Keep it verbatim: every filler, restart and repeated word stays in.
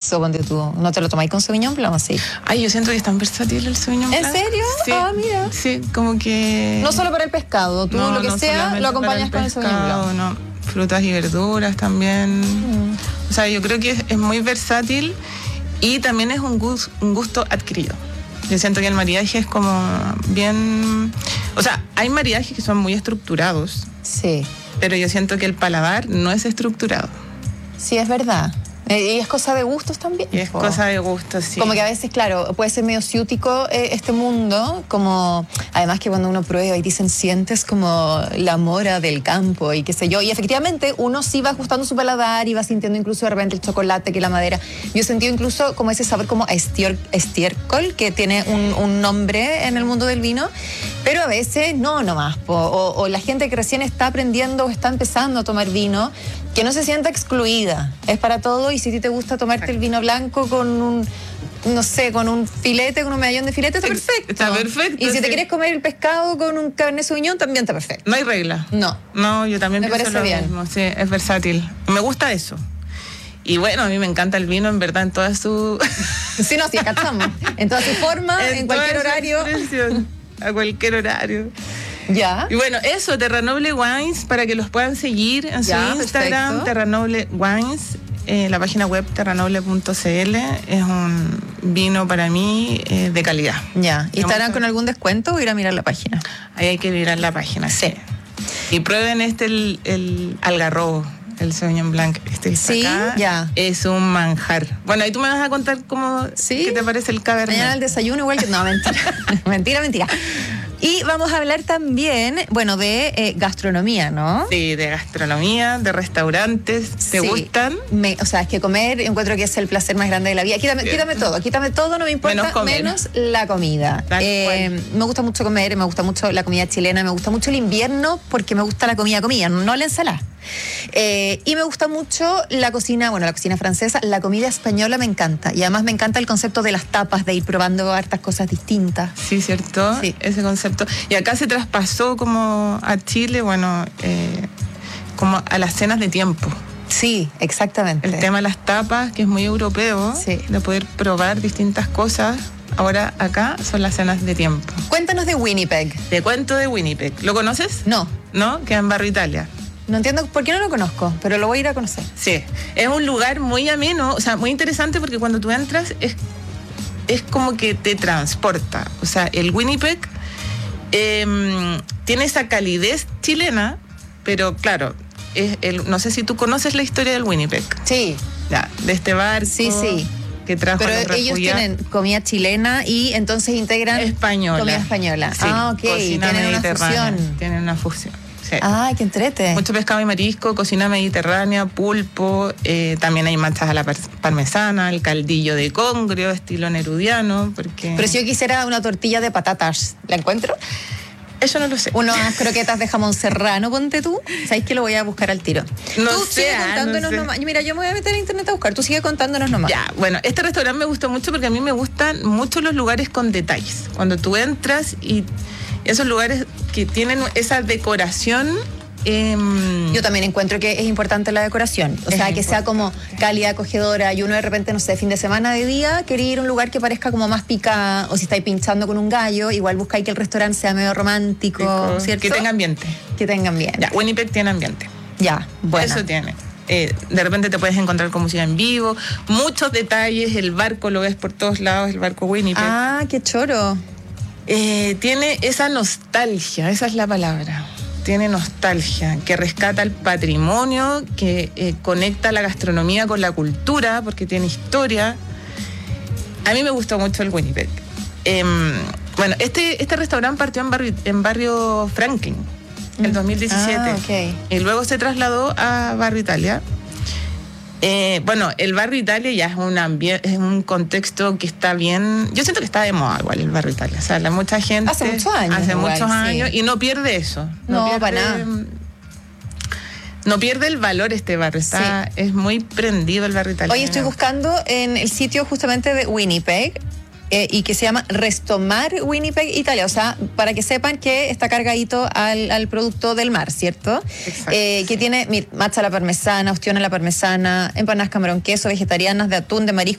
eso, ponte tú. ¿No te lo tomáis con Sauvignon Blanc, sí? Ay, yo siento que es tan versátil el Sauvignon Blanc. ¿En serio? Sí. Ah, mira. Sí, como que... No solo para el pescado, tú no, lo que no sea lo acompañas con el Sauvignon Blanc. No, frutas y verduras también. Mm. O sea, yo creo que es, es muy versátil y también es un gusto, un gusto adquirido. Yo siento que el maridaje es como bien... O sea, hay maridajes que son muy estructurados. Sí. Pero yo siento que el paladar no es estructurado. Sí, es verdad. Y es cosa de gustos también. Y es po. cosa de gustos, sí. Como que a veces, claro, puede ser medio ciútico eh, este mundo, como además que cuando uno prueba y dicen sientes como la mora del campo y qué sé yo, y efectivamente uno sí va ajustando su paladar y va sintiendo incluso de repente el chocolate, que la madera. Yo he sentido incluso como ese sabor como a estier, estiércol, que tiene un, un nombre en el mundo del vino, pero a veces no nomás, po, o, o la gente que recién está aprendiendo o está empezando a tomar vino, que no se sienta excluida, es para todo. Y si a ti te gusta tomarte el vino blanco con un, no sé, con un filete, con un medallón de filete, está perfecto. Está perfecto. Y si sí. te quieres comer el pescado con un Cabernet Sauvignon, también está perfecto. No hay regla. No. No, yo también Me pienso parece lo bien. mismo. Sí, es versátil. Me gusta eso. Y bueno, a mí me encanta el vino, en verdad, en toda su... Sí, no, sí, cachamos. En toda su forma, en, en cualquier horario. A cualquier horario. Ya. Y bueno, eso, Terranoble Wines, para que los puedan seguir en su Ya, Instagram, perfecto. Terranoble Wines, eh, la página web terranoble punto c l. Es un vino para mí eh, de calidad. Ya. ¿Y estarán Vamos a- con algún descuento o ir a mirar la página? Ahí hay que mirar la página, sí. Y prueben este, el, el algarrobo, el Sauvignon Blanc. Este que está Sí, acá. ya. Es un manjar. Bueno, ahí tú me vas a contar cómo, Sí. qué te parece el Cabernet. Mañana al desayuno igual que... No, mentira. mentira, mentira. Y vamos a hablar también, bueno, de eh, gastronomía, ¿no? Sí, de gastronomía, de restaurantes. ¿Te Sí. gustan? Me, o sea, es que comer encuentro que es el placer más grande de la vida. Quítame, Bien. quítame todo, quítame todo, no me importa, Menos comer. menos la comida. Tal Eh, cual. me gusta mucho comer, me gusta mucho la comida chilena, me gusta mucho el invierno porque me gusta la comida comida, no la ensalada. Eh, y me gusta mucho la cocina, bueno, la cocina francesa, la comida española me encanta. Y además me encanta el concepto de las tapas, de ir probando hartas cosas distintas. Sí, ¿cierto? Sí. Ese concepto. Y acá se traspasó como a Chile, bueno, eh, como a las cenas de tiempo. Sí, exactamente. El tema de las tapas, que es muy europeo, Sí. de poder probar distintas cosas. Ahora acá son las cenas de tiempo. Cuéntanos de Winnipeg. Te cuento de Winnipeg. ¿Lo conoces? No, ¿No? Queda en Barrio Italia. no entiendo por qué no lo conozco, pero lo voy a ir a conocer. Sí. Es un lugar muy ameno, o sea, muy interesante porque cuando tú entras es, es como que te transporta. O sea, el Winnipeg eh, tiene esa calidez chilena, pero claro, es el, no sé si tú conoces la historia del Winnipeg. Sí, Ya, de este barco Sí, sí. que trajo pero a los ellos refugiados. tienen comida chilena y entonces integran Española. comida española. Sí, Ah, ok, cocina tienen una mediterránea. fusión. Tienen una fusión. Sí. Ay, qué entrete. Mucho pescado y marisco, cocina mediterránea, pulpo, eh, también hay manchas a la par- parmesana, el caldillo de congrio, estilo nerudiano, porque... Pero si yo quisiera una tortilla de patatas, ¿la encuentro? Eso no lo sé. Unas croquetas de jamón serrano, ponte tú. ¿Sabes que lo voy a buscar al tiro? No tú sé, sigue ah, contándonos no sé. nomás. Mira, yo me voy a meter a internet a buscar. Tú sigue contándonos nomás. Ya, bueno, este restaurante me gustó mucho porque a mí me gustan mucho los lugares con detalles. Cuando tú entras y esos lugares que tienen esa decoración... Eh, Yo también encuentro que es importante la decoración. O Es sea, que sea importante. como cálida, acogedora. Y uno de repente, no sé, fin de semana, de día, quería ir a un lugar que parezca como más pica. O si estáis pinchando con un gallo, igual buscáis que el restaurante sea medio romántico, ¿cierto? que tenga ambiente. Que tengan bien. Ya, Winnipeg tiene ambiente. Ya, bueno. Eso tiene. Eh, de repente te puedes encontrar con música en vivo, muchos detalles, el barco lo ves por todos lados, el barco Winnipeg. Ah, qué choro. Eh, tiene esa nostalgia, esa es la palabra. Tiene nostalgia, que rescata el patrimonio, que eh, conecta la gastronomía con la cultura, porque tiene historia. A mí me gustó mucho el Winnipeg. Eh, bueno, este, este restaurante partió en barrio, en barrio Franklin, en el dos mil diecisiete. Ah, ok. Y luego se trasladó a Barrio Italia. Eh, bueno, el Barrio Italia ya es un ambiente, es un contexto que está bien. Yo siento que está de moda igual el Barrio Italia. O sea, la mucha gente. Hace muchos años Hace igual, muchos sí. años y no pierde eso. No, pierde, para nada. No pierde el valor este barrio. Está, es muy prendido el Barrio Italia. Hoy estoy buscando en el sitio justamente de Winnipeg. Eh, y que se llama Restomar Winnipeg, Italia. O sea, para que sepan que está cargadito al, al producto del mar, ¿cierto? Exacto, Eh, que sí. tiene mir, matcha a la parmesana, ostión a la parmesana, empanadas camarón queso, vegetarianas de atún, de marisco,